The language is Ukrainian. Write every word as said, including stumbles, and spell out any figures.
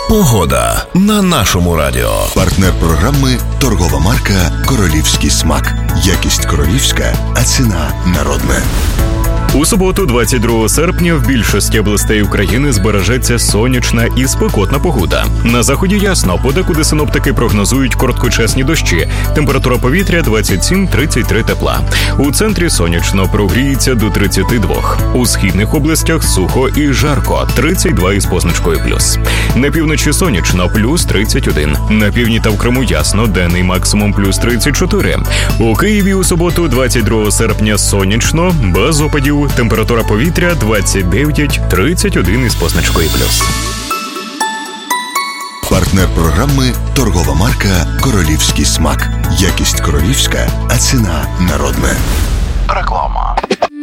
Погода на нашому радіо. Партнер програми – торгова марка «Королівський смак». Якість королівська, а ціна народна. У суботу, двадцять другого серпня, в більшості областей України збережеться сонячна і спекотна погода. На заході ясно, подекуди синоптики прогнозують короткочасні дощі. Температура повітря двадцять сім - тридцять три тепла. У центрі сонячно, прогріється до тридцяти двох. У східних областях сухо і жарко – тридцять два із позначкою плюс. На півночі сонячно – плюс тридцять один. На півдні та в Криму ясно, денний максимум плюс тридцять чотири. У Києві у суботу, двадцять другого серпня, сонячно, без опадів. Температура повітря двадцять дев'ять - тридцять один із позначкою плюс. Партнер програми – торгова марка «Королівський смак». Якість королівська, а ціна народна. Реклама.